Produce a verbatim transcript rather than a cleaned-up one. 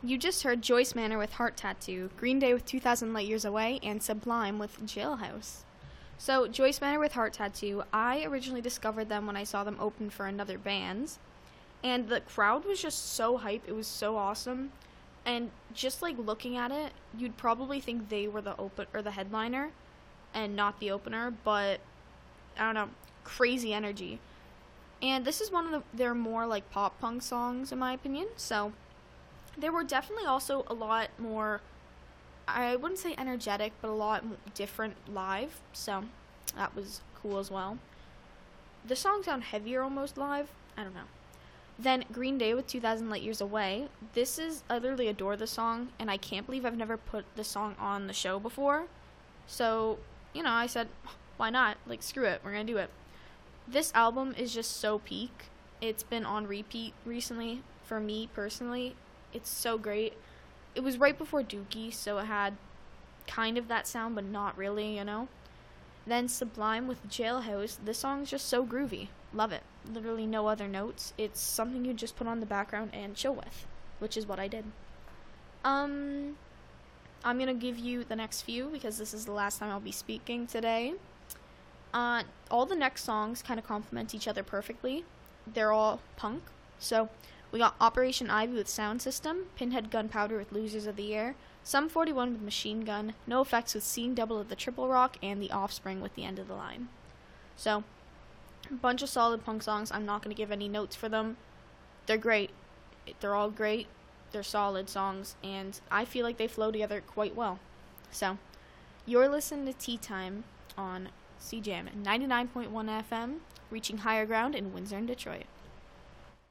You just heard Joyce Manor with Heart Tattoo, Green Day with two thousand Light Years Away, and Sublime with Jailhouse. So, Joyce Manor with Heart Tattoo, I originally discovered them when I saw them open for another band, and the crowd was just so hype. It was so awesome. And just like looking at it, you'd probably think they were the open or the headliner and not the opener, but I don't know, crazy energy. And this is one of the, their more like pop punk songs in my opinion. So they were definitely also a lot more, I wouldn't say energetic, but a lot different live. So that was cool as well. The songs sound heavier almost live. I don't know. Then Green Day with two thousand Light Years Away. This is, I literally adore the song, and I can't believe I've never put the song on the show before. So, you know, I said, why not? Like, screw it, we're gonna do it. This album is just so peak. It's been on repeat recently, for me personally. It's so great. It was right before Dookie, so it had kind of that sound, but not really, you know? Then Sublime with Jailhouse. This song's just so groovy. Love it. Literally no other notes. It's something you just put on the background and chill with, which is what I did. Um, I'm going to give you the next few because this is the last time I'll be speaking today. Uh, all the next songs kind of complement each other perfectly. They're all punk. So we got Operation Ivy with Sound System, Pinhead Gunpowder with Losers of the Year, Sum forty-one with Machine Gun, No Effects with Seeing Double of the Triple Rock, and The Offspring with The End of the Line. So, a bunch of solid punk songs. I'm not going to give any notes for them. They're great. They're all great. They're solid songs, and I feel like they flow together quite well. So, you're listening to Tea Time on C J A M ninety-nine point one F M, reaching higher ground in Windsor and Detroit.